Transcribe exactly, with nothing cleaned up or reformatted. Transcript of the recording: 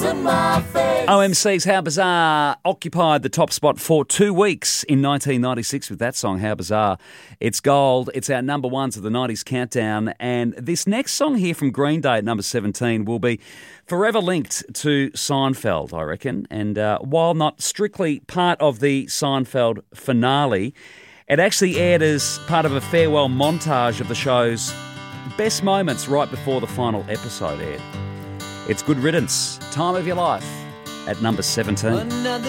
to my face. O M C's How Bizarre occupied the top spot for two weeks in nineteen ninety-six with that song, How Bizarre. It's gold. It's our number ones of the nineties countdown. And this next song here from Green Day at number seventeen will be forever linked to Seinfeld, I reckon. And uh, while not strictly part of the Seinfeld finale, it actually aired as part of a farewell montage of the show's best moments right before the final episode aired. It's Good Riddance, Time of Your Life, at number seventeen. Another